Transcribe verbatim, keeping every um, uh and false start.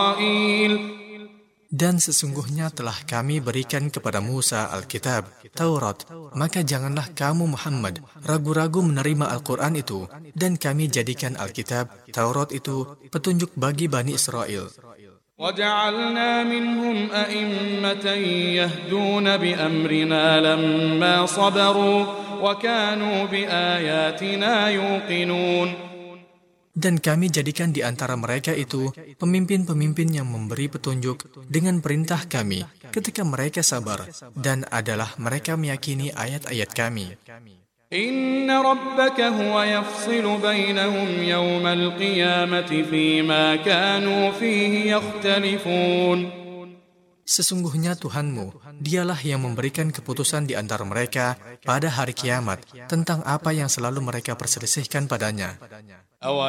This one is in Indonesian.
Dan sesungguhnya telah kami berikan kepada Musa Alkitab, Taurat, maka janganlah kamu Muhammad ragu-ragu menerima Al-Quran itu, dan kami jadikan Alkitab, Taurat itu petunjuk bagi Bani Israel. وَجَعَلْنَا مِنْهُمْ أَئِمَّةً يَهْدُونَ بِأَمْرِنَا لَمَّا صَبَرُوا وَكَانُوا بِآيَاتِنَا يُوقِنُونَ. Dan kami jadikan di antara mereka itu pemimpin-pemimpin yang memberi petunjuk dengan perintah kami ketika mereka sabar, dan adalah mereka meyakini ayat-ayat kami. Inna rabbaka huwa yafsilu bainahum yawmal qiyamati fima kanu fihi yakhtalifun. Sesungguhnya Tuhanmu, dialah yang memberikan keputusan di antara mereka pada hari kiamat tentang apa yang selalu mereka perselisihkan padanya.